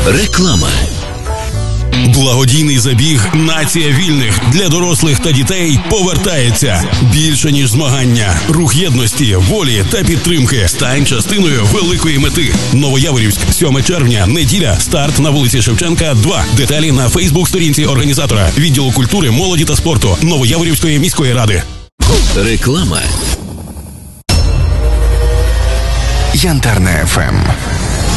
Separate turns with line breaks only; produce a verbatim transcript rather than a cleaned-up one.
Реклама. Благодійний забіг «Нація вільних» для дорослих та дітей повертається. Більше, ніж змагання. Рух єдності, волі та підтримки. Стань частиною великої мети. Новояворівськ, сьоме червня, неділя. Старт на вулиці Шевченка, два. Деталі на фейсбук-сторінці організатора. Відділу культури, молоді та спорту Новояворівської міської ради. Реклама.
Янтарне еф ем.